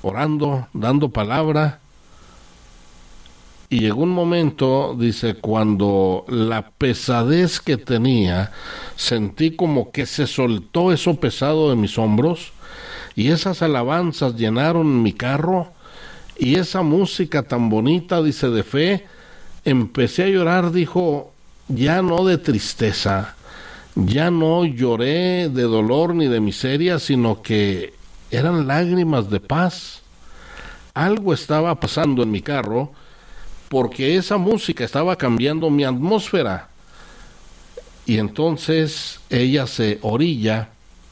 orando, dando palabra. Y llegó un momento, dice, cuando la pesadez que tenía, sentí como que se soltó eso pesado de mis hombros, y esas alabanzas llenaron mi carro, y esa música tan bonita, dice, de fe, empecé a llorar, dijo, ya no de tristeza, ya no lloré de dolor ni de miseria, sino que eran lágrimas de paz. Algo estaba pasando en mi carro, porque esa música estaba cambiando mi atmósfera. Y entonces ella se orilla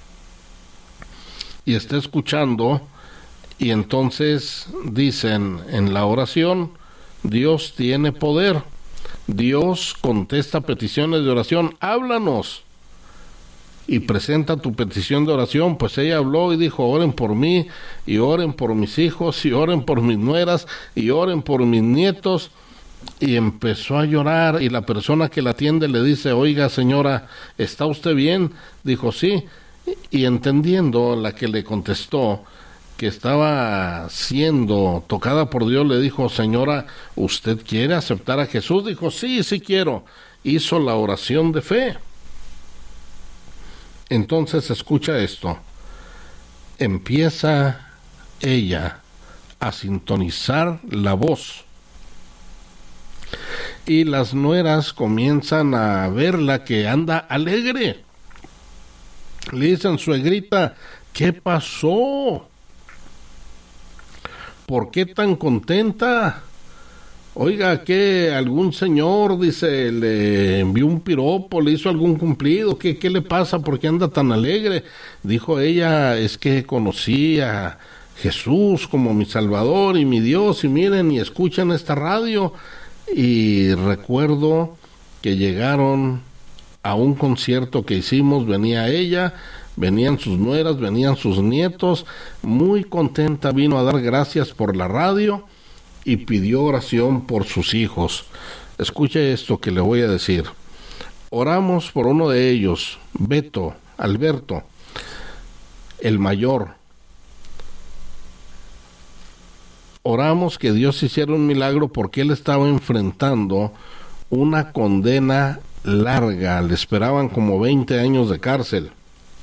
y está escuchando, y entonces dicen en la oración, Dios tiene poder, Dios contesta peticiones de oración, háblanos y presenta tu petición de oración. Pues ella habló y dijo, oren por mí, y oren por mis hijos, y oren por mis nueras, y oren por mis nietos, y empezó a llorar, y la persona que la atiende le dice, oiga señora, ¿está usted bien? Dijo, sí, y entendiendo la que le contestó que estaba siendo tocada por Dios, le dijo, señora, ¿usted quiere aceptar a Jesús? Dijo, sí, sí quiero. Hizo la oración de fe. Entonces escucha esto, empieza ella a sintonizar la voz, y las nueras comienzan a verla que anda alegre. Le dicen, suegrita, ¿qué pasó? ¿Por qué tan contenta? Oiga, que algún señor, dice, le envió un piropo, le hizo algún cumplido, ¿qué le pasa? ¿Por qué anda tan alegre? Dijo ella, es que conocí a Jesús como mi Salvador y mi Dios, y miren, y escuchan esta radio, y recuerdo que llegaron a un concierto que hicimos, venía ella, venían sus nueras, venían sus nietos, muy contenta, vino a dar gracias por la radio, y pidió oración por sus hijos. Escuche esto que le voy a decir. Oramos por uno de ellos, Alberto, el mayor. Oramos que Dios hiciera un milagro porque él estaba enfrentando una condena larga, le esperaban como 20 años de cárcel.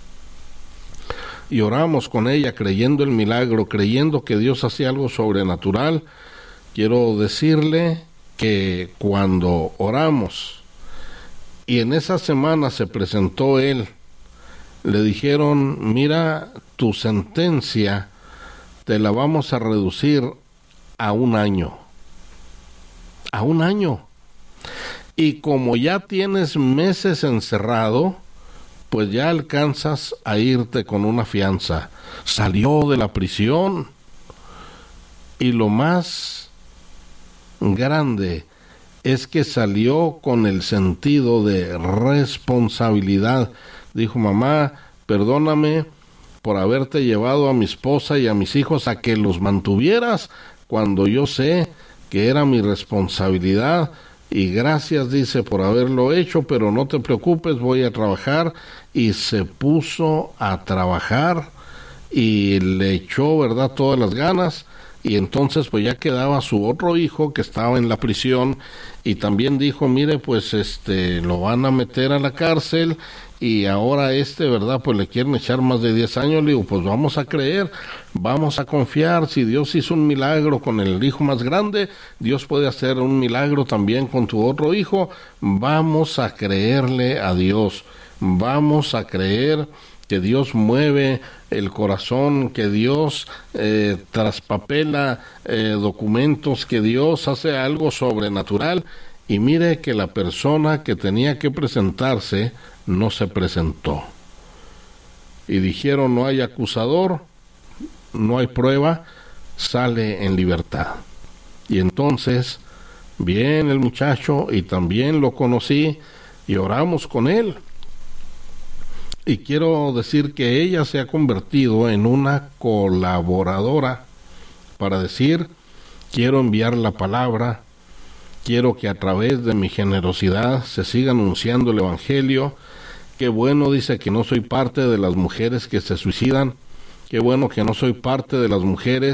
Y oramos con ella creyendo el milagro, creyendo que Dios hacía algo sobrenatural. Quiero decirle que cuando oramos y en esa semana se presentó él, le dijeron, mira, tu sentencia te la vamos a reducir a 1 año. A 1 año. Y como ya tienes meses encerrado, pues ya alcanzas a irte con una fianza. Salió de la prisión, y lo más grande es que salió con el sentido de responsabilidad. Dijo, mamá, perdóname por haberte llevado a mi esposa y a mis hijos a que los mantuvieras cuando yo sé que era mi responsabilidad, y gracias, dice, por haberlo hecho, pero no te preocupes, voy a trabajar. Y se puso a trabajar y le echó, ¿verdad?, todas las ganas. Y entonces pues ya quedaba su otro hijo que estaba en la prisión, y también dijo, mire, pues lo van a meter a la cárcel, y ahora ¿verdad?, pues le quieren echar más de 10 años. Le digo, pues vamos a creer, vamos a confiar. Si Dios hizo un milagro con el hijo más grande, Dios puede hacer un milagro también con tu otro hijo. Vamos a creerle a Dios, vamos a creer que Dios mueve el corazón, que Dios traspapela documentos, que Dios hace algo sobrenatural. Y mire que la persona que tenía que presentarse no se presentó. Y dijeron, no hay acusador, no hay prueba, sale en libertad. Y entonces viene el muchacho, y también lo conocí, y oramos con él. Y quiero decir que ella se ha convertido en una colaboradora para decir, quiero enviar la palabra, quiero que a través de mi generosidad se siga anunciando el evangelio. Qué bueno, dice, que no soy parte de las mujeres que se suicidan, qué bueno que no soy parte de las mujeres